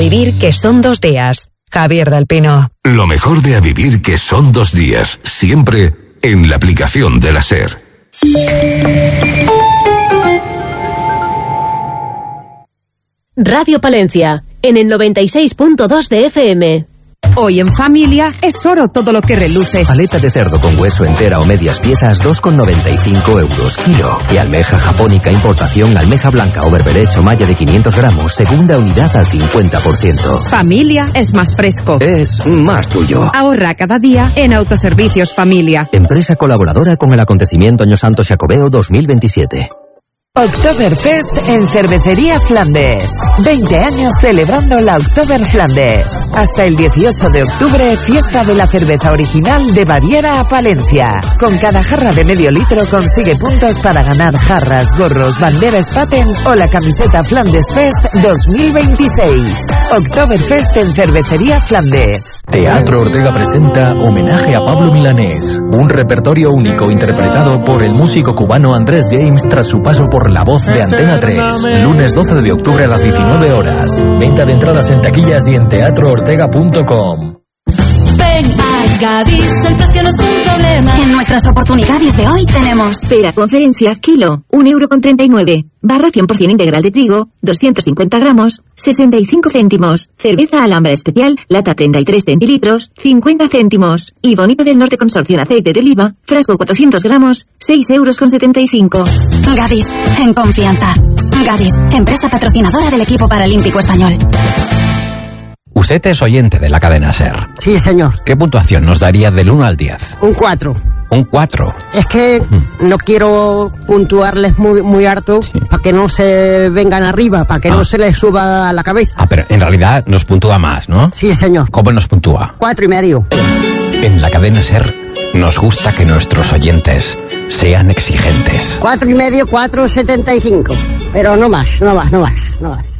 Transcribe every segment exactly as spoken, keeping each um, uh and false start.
vivir que son dos días. Javier del Pino. Lo mejor de A Vivir que son dos días, siempre en la aplicación de la SER. Radio Palencia, en el noventa y seis punto dos de F M. Hoy en familia es oro todo lo que reluce. Paleta de cerdo con hueso entera o medias piezas, dos con noventa y cinco euros kilo. Y almeja japónica importación, almeja blanca o berberech o malla de quinientos gramos, segunda unidad al cincuenta por ciento. Familia es más fresco. Es más tuyo. Ahorra cada día en Autoservicios Familia. Empresa colaboradora con el acontecimiento Año Santo Xacobeo dos mil veintisiete. Oktoberfest en Cervecería Flandes. veinte años celebrando la Oktober Flandes. Hasta el dieciocho de octubre, fiesta de la cerveza original de Baviera a Palencia. Con cada jarra de medio litro consigue puntos para ganar jarras, gorros, banderas Spaten o la camiseta Flandes Fest dos mil veintiséis. Oktoberfest en Cervecería Flandes. Teatro Ortega presenta Homenaje a Pablo Milanés. Un repertorio único interpretado por el músico cubano Andrés James tras su paso por La Voz de Antena tres. Lunes doce de octubre a las diecinueve horas. Venta de entradas en taquillas y en teatro ortega punto com. Ven a Gadis, el precio no es un problema. En nuestras oportunidades de hoy tenemos pera conferencia, kilo, un euro con treinta y nueve. Barra cien por ciento integral de trigo, doscientos cincuenta gramos, sesenta y cinco céntimos. Cerveza Alhambra especial, lata treinta y tres centilitros, cincuenta céntimos. Y Bonito del Norte Consorcio en aceite de oliva, frasco cuatrocientos gramos, seis euros con setenta y cinco. Gadis, en confianza. Gadis, empresa patrocinadora del equipo paralímpico español. Usted es oyente de la cadena SER. Sí, señor. ¿Qué puntuación nos daría del uno al diez? Un cuatro. Un cuatro. Es que no quiero puntuarles muy, muy harto, sí, para que no se vengan arriba, para que ah. no se les suba a la cabeza. Ah, pero en realidad nos puntúa más, ¿no? Sí, señor. ¿Cómo nos puntúa? Cuatro y medio. En la cadena SER nos gusta que nuestros oyentes sean exigentes. Cuatro y medio, cuatro setenta y cinco. Pero no más, no más, no más, no más.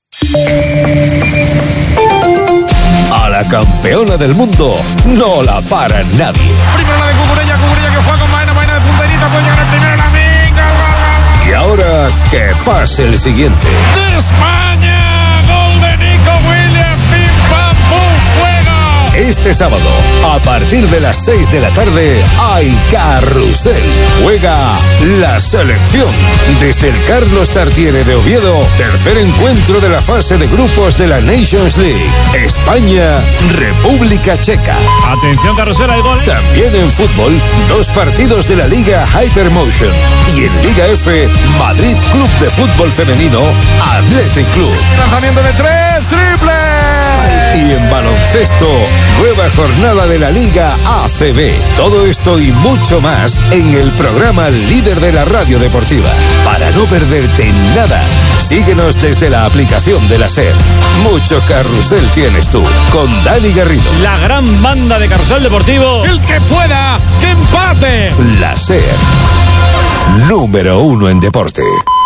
A la campeona del mundo no la para nadie. Primero la de Cucurella, Cucurella que fue con Baena, Baena de punterita, puede llegar el primero, la minga, gol, gol, gol. Y ahora que pase el siguiente. De España, gol de Nico Williams, pim pam pum, fuego. Este sábado, a partir de las seis de la tarde, hay carrusel. Juega la selección. Desde el Carlos Tartiere de Oviedo, tercer encuentro de la fase de grupos de la Nations League. España, República Checa. Atención, carrusel, hay gol. También en fútbol, dos partidos de la Liga Hypermotion. Y en Liga F, Madrid Club de Fútbol Femenino, Athletic Club. Lanzamiento de tres, triple. Y en baloncesto, nueva jornada de la Liga A C B. Todo esto y mucho más en el programa líder de la radio deportiva. Para no perderte nada, síguenos desde la aplicación de la SER. Mucho carrusel tienes tú, con Dani Garrido. La gran banda de carrusel deportivo. El que pueda, que empate. La SER, número uno en deporte.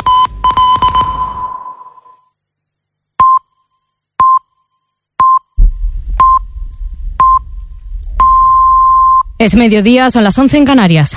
Es mediodía, son las once en Canarias.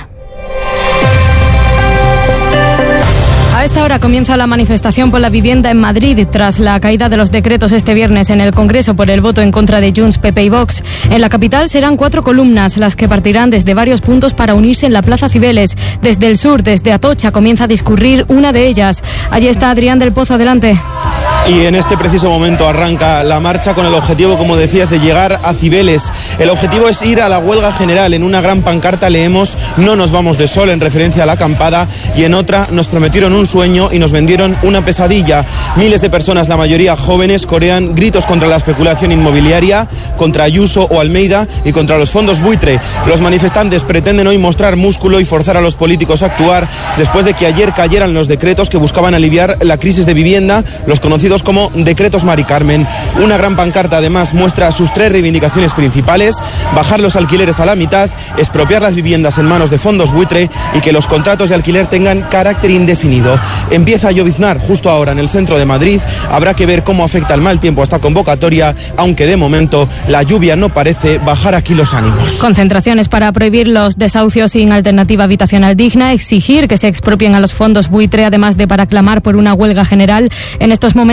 A esta hora comienza la manifestación por la vivienda en Madrid tras la caída de los decretos este viernes en el Congreso por el voto en contra de Junts, P P y Vox. En la capital serán cuatro columnas las que partirán desde varios puntos para unirse en la Plaza Cibeles. Desde el sur, desde Atocha, comienza a discurrir una de ellas. Allí está Adrián del Pozo, adelante. Y en este preciso momento arranca la marcha con el objetivo, como decías, de llegar a Cibeles. El objetivo es ir a la huelga general. En una gran pancarta leemos "No nos vamos de sol", en referencia a la acampada, y en otra "Nos prometieron un sueño y nos vendieron una pesadilla". Miles de personas, la mayoría jóvenes, corean gritos contra la especulación inmobiliaria, contra Ayuso o Almeida y contra los fondos buitre. Los manifestantes pretenden hoy mostrar músculo y forzar a los políticos a actuar después de que ayer cayeran los decretos que buscaban aliviar la crisis de vivienda, los conocidos como decretos Mari Carmen. Una gran pancarta además muestra sus tres reivindicaciones principales: bajar los alquileres a la mitad, expropiar las viviendas en manos de fondos buitre y que los contratos de alquiler tengan carácter indefinido. Empieza a lloviznar justo ahora en el centro de Madrid. Habrá que ver cómo afecta el mal tiempo a esta convocatoria, aunque de momento la lluvia no parece bajar aquí los ánimos. Concentraciones para prohibir los desahucios sin alternativa habitacional digna, exigir que se expropien a los fondos buitre, además de para clamar por una huelga general. En estos momentos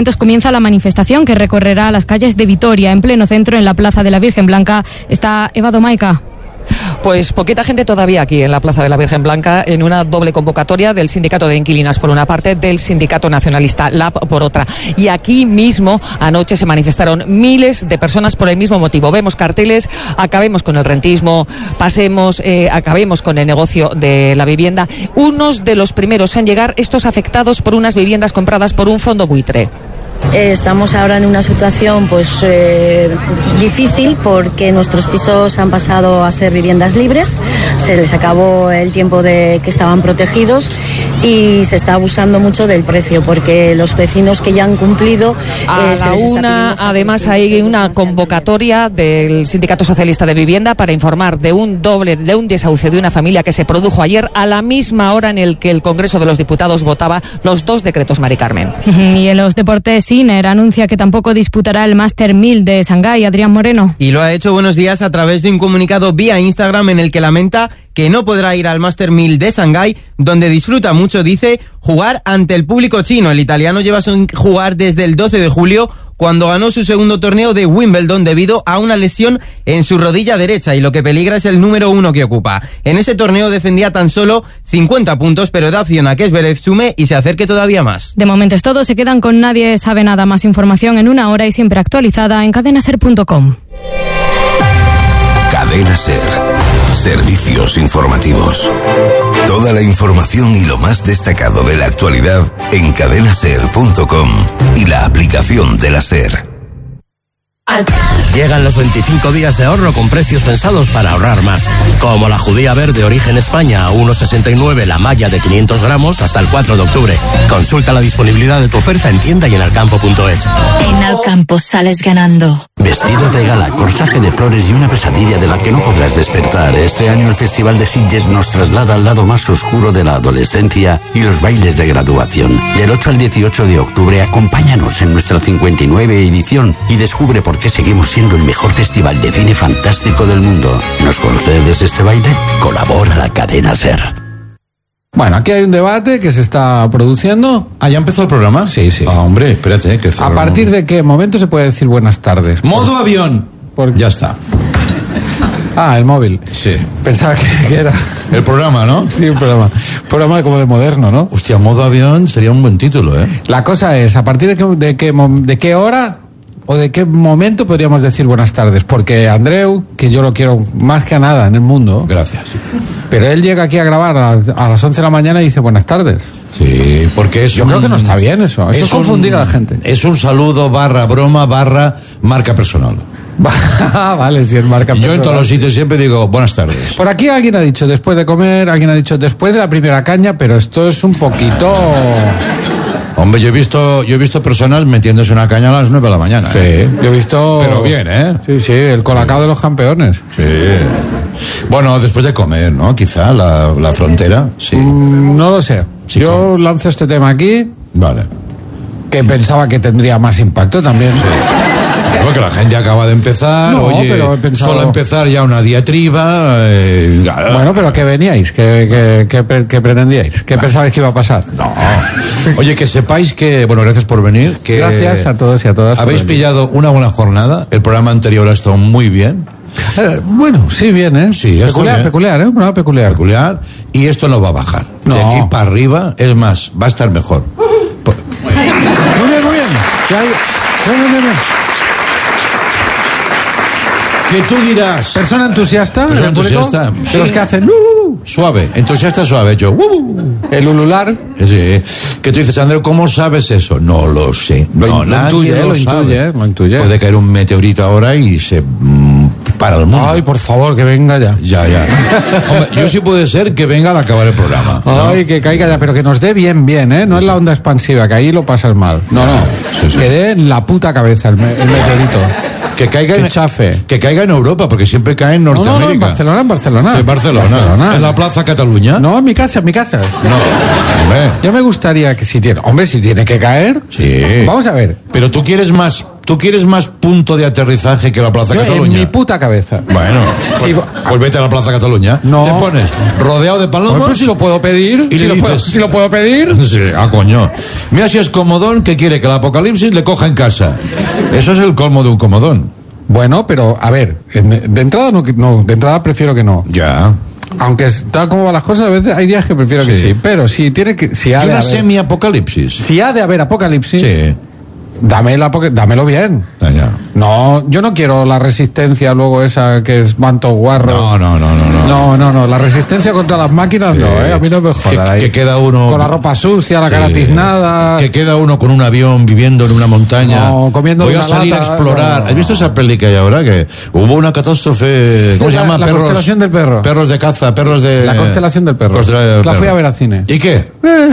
momentos comienza la manifestación que recorrerá las calles de Vitoria. En pleno centro, en la Plaza de la Virgen Blanca, está Eva Domaica. Pues poquita gente todavía aquí en la Plaza de la Virgen Blanca, en una doble convocatoria del Sindicato de Inquilinas por una parte, del Sindicato Nacionalista L A B por otra. Y aquí mismo anoche se manifestaron miles de personas por el mismo motivo. Vemos carteles: acabemos con el rentismo, pasemos, eh, acabemos con el negocio de la vivienda. Unos de los primeros en llegar, estos afectados por unas viviendas compradas por un fondo buitre. Eh, estamos ahora en una situación pues eh, difícil porque nuestros pisos han pasado a ser viviendas libres, se les acabó el tiempo de que estaban protegidos y se está abusando mucho del precio porque los vecinos que ya han cumplido a eh, se la les está una, además hay una convocatoria del Sindicato Socialista de Vivienda para informar de un doble, de un desahucio de una familia que se produjo ayer a la misma hora en el que el Congreso de los Diputados votaba los dos decretos Mari Carmen. Y en los deportes, Sinner anuncia que tampoco disputará el Master mil de Shanghái. Adrián Moreno. Y lo ha hecho, buenos días, a través de un comunicado vía Instagram en el que lamenta que no podrá ir al Master mil de Shanghái, donde disfruta mucho, dice, jugar ante el público chino. El italiano lleva sin jugar desde el doce de julio, cuando ganó su segundo torneo de Wimbledon debido a una lesión en su rodilla derecha, y lo que peligra es el número uno que ocupa. En ese torneo defendía tan solo cincuenta puntos, pero da opción a que Zverev sume y se acerque todavía más. De momento es todo, se quedan con Nadie Sabe Nada. Más información en una hora y siempre actualizada en cadena ser punto com. Cadena Ser. Servicios informativos. Toda la información y lo más destacado de la actualidad en cadena ser punto com y la aplicación de la SER. Llegan los veinticinco días de ahorro con precios pensados para ahorrar más. Como la judía verde origen España a uno sesenta y nueve, la malla de quinientos gramos hasta el cuatro de octubre. Consulta la disponibilidad de tu oferta en tienda y en alcampo punto es. En Alcampo sales ganando. Vestidos de gala, corsaje de flores y una pesadilla de la que no podrás despertar. Este año el Festival de Sitges nos traslada al lado más oscuro de la adolescencia y los bailes de graduación. Del ocho al dieciocho de octubre, acompáñanos en nuestra cincuenta y nueve edición y descubre por qué seguimos siendo el mejor festival de cine fantástico del mundo. ¿Nos concedes este baile? Colabora la cadena SER. Bueno, aquí hay un debate que se está produciendo. ¿Ah, ya empezó el programa? Sí, sí. Ah, hombre, espérate. Que ¿A partir de qué momento se puede decir buenas tardes? ¡Modo Por... avión! Por... Ya está. Ah, el móvil. Sí. Pensaba que, que era... El programa, ¿no? Sí, un programa. Un programa como de moderno, ¿no? Hostia, modo avión sería un buen título, ¿eh? La cosa es, ¿a partir de qué, de qué, de qué hora o de qué momento podríamos decir buenas tardes? Porque Andreu, que yo lo quiero más que a nada en el mundo... Gracias. Pero él llega aquí a grabar a las, a las once de la mañana y dice buenas tardes. Sí, porque es Yo un, creo que no está bien eso. Eso es confundir un, a la gente. Es un saludo barra broma barra marca personal. Vale, si es marca personal. Yo en todos los sitios siempre digo buenas tardes. Por aquí alguien ha dicho después de comer, alguien ha dicho después de la primera caña, pero esto es un poquito... Hombre, yo he visto yo he visto personas metiéndose una caña a las nueve de la mañana. Sí, ¿eh? yo he visto... Pero bien, ¿eh? Sí, sí, el colacao de los campeones. Sí. Bueno, después de comer, ¿no? Quizá la, la frontera, sí. Mm, no lo sé. Sí, yo ¿cómo? lanzo este tema aquí. Vale. Que pensaba que tendría más impacto también. Sí. Porque la gente acaba de empezar, no, oye, pero he pensado... solo empezar ya una diatriba. Eh, bueno, pero ¿qué veníais? ¿Qué, qué, qué, qué pretendíais? ¿Qué no. pensabais que iba a pasar? No. Oye, que sepáis que, bueno, gracias por venir. Que gracias a todos y a todas. Habéis pillado una buena jornada. El programa anterior ha estado muy bien. Eh, bueno, sí, bien, ¿eh? Sí, peculiar, bien. peculiar, ¿eh? Un programa peculiar. Peculiar. Y esto no va a bajar. No. De aquí para arriba, es más, va a estar mejor. Por... Muy bien, muy bien. Ya, bien, bien, bien. Que tú dirás. Persona entusiasta. Persona entusiasta. Sí. De los que hacen. Uh, suave. Entusiasta suave. Yo. Uh, el ulular. Sí. Que tú dices, Andreu, ¿cómo sabes eso? No lo sé. Lo, no, lo nadie intuye, lo, lo sabe. intuye, lo intuye. Puede caer un meteorito ahora y se mm, para el mundo. Ay, por favor, que venga ya. Ya, ya. Hombre, yo sí puede ser que venga al acabar el programa. ¿no? Ay, que caiga ya, pero que nos dé bien, bien, ¿eh? No sí. es la onda expansiva, que ahí lo pasas mal. No, no. Sí, sí. Que dé en la puta cabeza el, me, el meteorito. Que caiga, en, chafe. que caiga en Europa, porque siempre cae en Norteamérica. No, no, no, en Barcelona, en Barcelona. Sí, en Barcelona. Barcelona. En la Plaza Cataluña. No, en mi casa, en mi casa. No, hombre. Ya me gustaría que si tiene, hombre, si tiene que caer. Sí. Vamos a ver. Pero tú quieres más ¿Tú quieres más punto de aterrizaje que la Plaza Yo, Cataluña? en mi puta cabeza. Bueno, pues, Sí, pues vete a la Plaza Cataluña. No. Te pones rodeado de palomas. Bueno, pues si lo puedo pedir. Y si, le lo dices, puedo, si lo puedo pedir. Sí, ah, coño. Mira si es comodón que quiere que el apocalipsis le coja en casa. Eso es el colmo de un comodón. Bueno, pero a ver, en- de entrada no, no, de entrada prefiero que no. Ya. Aunque es- tal como van las cosas, a veces hay días que prefiero que Sí. sí. Pero si tiene que, si ha Y de una haber, semi-apocalipsis. si ha de haber apocalipsis, Sí. dame la apoca- dámelo bien. Ah, ya. No, yo no quiero la resistencia luego esa que es manto guarro. No, no, no, no, no. No, no, no, la resistencia contra las máquinas no, ¿eh? A mí no me jodan. Que, ahí. que queda uno. Con la ropa sucia, la cara Sí. tiznada. Que queda uno con un avión viviendo en una montaña. No, comiendo Voy de a una salir lata, a explorar. no. ¿Has visto esa peli que hay ahora? Que hubo una catástrofe. ¿Cómo Sí, se la- llama? la perros. constelación del perro. Perros de caza, perros de. La constelación del perro. Constelación del La fui perro. a ver al cine. ¿Y qué? Eh.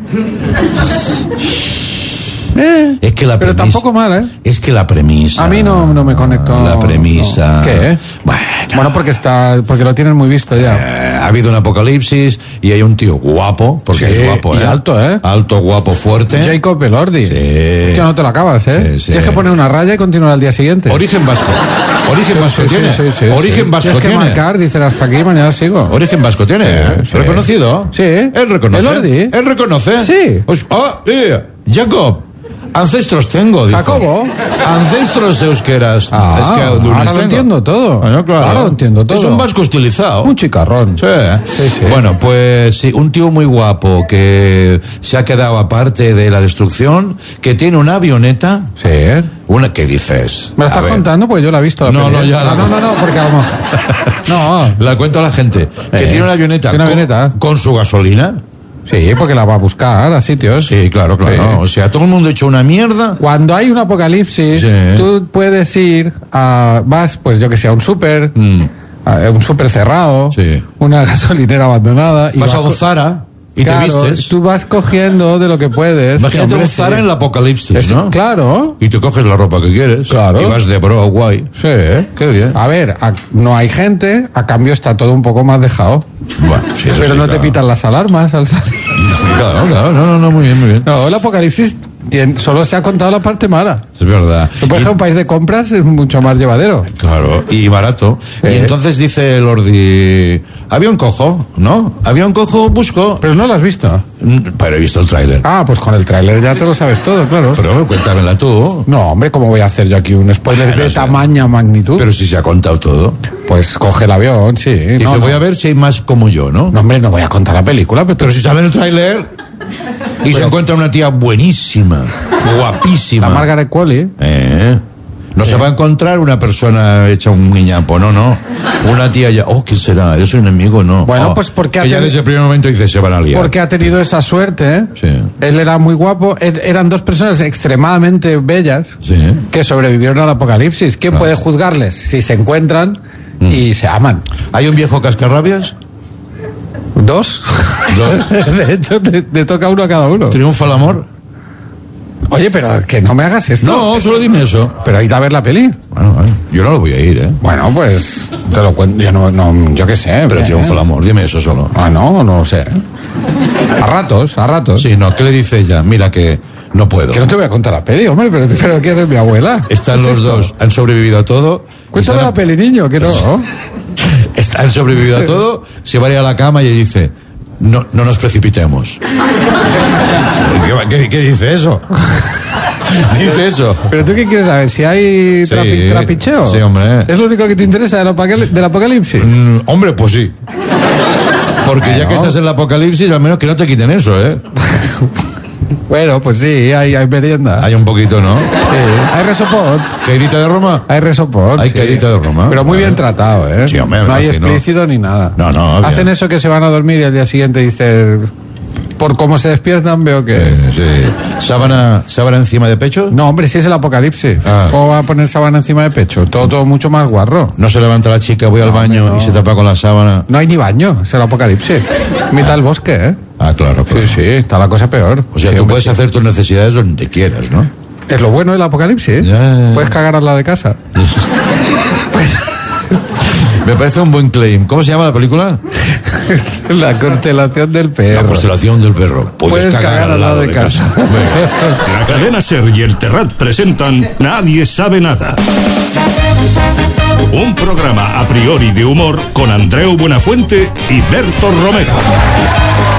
Eh. Es que la Pero premisa. tampoco mal, ¿eh? Es que la premisa. A mí no, no me conecto. La premisa. no. ¿Qué? Bueno. Bueno, porque está, porque lo tienen muy visto ya. Eh, ha habido un apocalipsis y hay un tío guapo, porque Sí, es guapo, y ¿eh? alto, ¿eh? Alto, guapo, fuerte. Jacob Elordi. Sí. Que no te lo acabas, ¿eh? Sí, sí. Tienes que poner una raya y continuar al día siguiente. Origen vasco. Origen Sí, vasco sí, tiene. sí, sí, sí, Origen sí. vasco Tienes que tiene. marcar, dicen hasta aquí, mañana sigo. Origen vasco tiene. ¿eh? Sí. ¿Reconocido? Sí. Él reconoce. Elordi. Él reconoce. Sí. Pues, ah, eh, Jacob. Ancestros tengo, dijo. Jacobo. Ancestros euskeras. Ah, Es que aldunes ahora lo tengo. entiendo todo. Bueno, claro. Ahora lo entiendo todo. Es un vasco estilizado. Un chicarrón. Sí. Sí, sí. Bueno, pues sí, un tío muy guapo que se ha quedado aparte de la destrucción, que tiene una avioneta. Sí. Una, ¿qué dices? ¿Me lo A estás ver. contando? Pues yo la he visto. La No, peli, no, ¿eh? ya la- Ah, no, no, no, porque a lo mejor... No. La cuento a la gente. Que Eh, tiene una avioneta, tiene una con- avioneta. Con, su gasolina. Sí, porque la va a buscar a sitios. Sí, claro, claro. Sí. O sea, todo el mundo ha hecho una mierda. Cuando hay un apocalipsis, Sí. tú puedes ir a... Vas, pues yo que sé, a un súper, Mm. a un súper cerrado, Sí. una gasolinera abandonada... y Vas a co- un Zara y Claro, te vistes. tú vas cogiendo de lo que puedes. Imagínate Sí, hombre, un Zara sí. en el apocalipsis, Es- ¿no? Claro. Y te coges la ropa que quieres. Claro. Y vas de bro guay. Sí. Qué bien. A ver, a- no hay gente, a cambio está todo un poco más dejado. Bueno, sí, eso Pero sí, no te claro. pitan las alarmas al salir. Claro, claro. No, no, no, muy bien, muy bien. No, el apocalipsis tien- solo se ha contado la parte mala. Es verdad. Tú, por Y- ejemplo, un país de compras es mucho más llevadero. Claro, y barato. Y Eh. entonces dice el Ordi, avión cojo, ¿no? Avión cojo, busco. Pero no lo has visto. Mm, Pero he visto el tráiler. Ah, pues con el tráiler ya te lo sabes todo, claro. Pero cuéntamela tú. No, hombre, ¿cómo voy a hacer yo aquí un spoiler Bueno, de sí. tamaña magnitud? Pero si se ha contado todo. Pues coge el avión, sí. Dice, no, voy no. a ver si hay más como yo, ¿no? No, hombre, no voy a contar la película, pero, Pero si sabe el tráiler y se encuentra una tía buenísima, guapísima. la Margaret Qualley. Eh, No se va a encontrar una persona hecha un niñapo, no, no. Una tía ya, oh, ¿quién será? ¿Es un enemigo? No. Bueno, Oh, pues porque ha que ya teni- desde el primer momento dice, se van a liar. Porque ha tenido esa suerte, ¿eh? Sí. Él era muy guapo, él- eran dos personas extremadamente bellas Sí. que sobrevivieron al apocalipsis. ¿Quién Claro. puede juzgarles si se encuentran y se aman? ¿Hay un viejo cascarrabias? ¿Dos? Dos. De hecho, te, te toca uno a cada uno. ¿Triunfa el amor? Oye, pero que no me hagas esto. No, solo dime eso. Pero hay que ver la peli. Bueno, vale. Yo no lo voy a ir, ¿eh? Bueno, pues te lo cuento. Yo, no, no, yo qué sé. Pero ¿eh? triunfa el amor, dime eso solo. Ah, no, no lo sé. A ratos, a ratos. Sí, no, ¿qué le dice ella? Mira que no puedo. Que no te voy a contar la peli, hombre, pero, pero ¿quién es mi abuela? Están ¿Qué es los esto? dos, han sobrevivido a todo. Cuéntame Están- la peli, niño, que no. Está- han sobrevivido a todo, se va a ir a la cama y dice, no, no nos precipitemos. ¿Qué, qué- qué dice eso? Dice eso. ¿Pero tú qué quieres saber? ¿Si hay Sí. trapi- trapicheo? Sí, hombre. ¿Es lo único que te interesa del, apocal- del apocalipsis? Mm, hombre, pues sí. Porque ya Bueno. que estás en el apocalipsis, al menos que no te quiten eso, ¿eh? Bueno, pues sí, hay, hay merienda. Hay un poquito, ¿no? Sí. Hay resopón. ¿Caidita de Roma? Hay resopón. Hay sí. caidita de Roma. Pero muy Vale. bien tratado, ¿eh? Sí, hombre, no hay que no. explícito ni nada. No, no, Hacen bien. eso que se van a dormir y al día siguiente dicen... Por cómo se despiertan veo que... Eh, sí. ¿Sábana, ¿Sábana encima de pecho? No, hombre, si es el apocalipsis. Ah. ¿Cómo va a poner sábana encima de pecho? Todo, todo mucho más guarro. No se levanta la chica, voy al No, baño hombre, no. y se tapa con la sábana. No hay ni baño, es el apocalipsis. Mitad del bosque, ¿eh? Ah, claro, claro. Sí, sí, está la cosa peor. O sea, Sí, tú hombre, puedes sí. hacer tus necesidades donde quieras, ¿no? Es lo bueno del apocalipsis. Ya, ya, ya. Puedes cagar a la de casa. Me parece un buen claim. ¿Cómo se llama la película? La constelación del perro. La constelación del perro. Puedes, Puedes cagar, cagar al lado de, de casa. casa. La cadena SER y el Terrat presentan Nadie sabe nada. Un programa a priori de humor con Andreu Buenafuente y Berto Romero.